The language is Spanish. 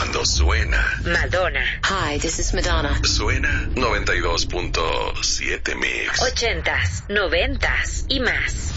cuando suena Madonna. Hi, this is Madonna. Suena 92.7 Mix. 80s, 90s y más.